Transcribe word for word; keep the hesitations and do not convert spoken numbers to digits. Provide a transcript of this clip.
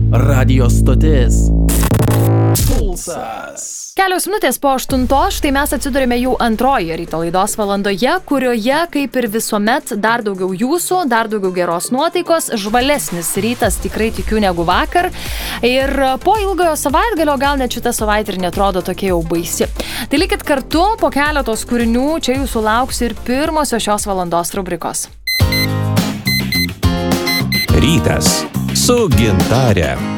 Radio stotis Pulsas. Kelios minutės po aštuntos, štai mes atsidurime jau antroje ryto laidos valandoje, kurioje, kaip ir visuomet, dar daugiau jūsų, dar daugiau geros nuotaikos, žvalesnis rytas tikrai tikiu negu vakar. Ir po ilgojo savaitgalio gal net šita savaitė ir netrodo tokia jau baisi. Tai likit kartu, po keletos kūrinių čia jūsų lauks ir pirmosios šios valandos rubrikos. Rytas su Gintare.